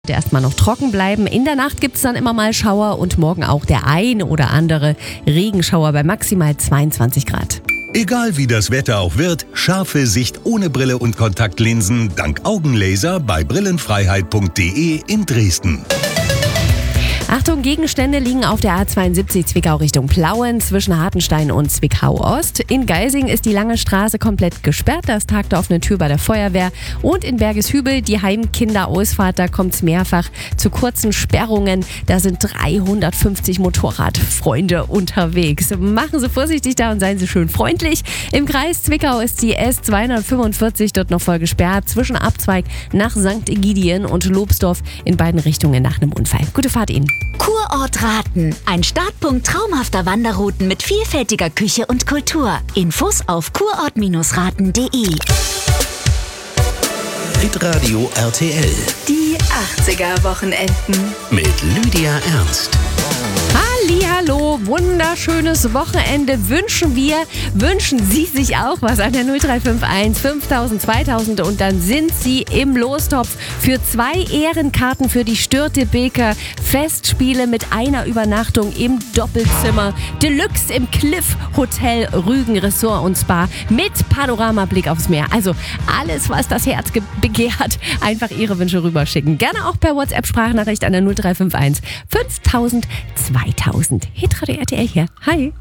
Erstmal noch trocken bleiben. In der Nacht gibt es dann immer mal Schauer und morgen auch der ein oder andere Regenschauer bei maximal 22 Grad. Egal wie das Wetter auch wird, scharfe Sicht ohne Brille und Kontaktlinsen dank Augenlaser bei brillenfreiheit.de in Dresden. Achtung, Gegenstände liegen auf der A72 Zwickau Richtung Plauen zwischen Hartenstein und Zwickau-Ost. In Geising ist die lange Straße komplett gesperrt, da ist Tag der offenen Tür bei der Feuerwehr. Und in Bergeshübel, die Heimkinderausfahrt, da kommt es mehrfach zu kurzen Sperrungen. Da sind 350 Motorradfreunde unterwegs. Machen Sie vorsichtig da und seien Sie schön freundlich. Im Kreis Zwickau ist die S245 dort noch voll gesperrt, zwischen Abzweig nach St. Egidien und Lobsdorf in beiden Richtungen nach einem Unfall. Gute Fahrt Ihnen. Kurort Raten. Ein Startpunkt traumhafter Wanderrouten mit vielfältiger Küche und Kultur. Infos auf kurort-raten.de. Hitradio RTL. Die 80er-Wochenenden. Mit Lydia Ernst. Hallihallo, wunderschönes Wochenende wünschen wir. Wünschen Sie sich auch was an der 0351 5000 2000 und dann sind Sie im Lostopf für 2 Ehrenkarten für die Störtebeker Festspiele mit einer Übernachtung im Doppelzimmer. Deluxe im Cliff Hotel Rügen Resort und Spa mit Panoramablick aufs Meer. Also alles, was das Herz begehrt, einfach Ihre Wünsche rüberschicken. Gerne auch per WhatsApp-Sprachnachricht an der 0351 5000 2000. Hitradio RTL hier. Hi.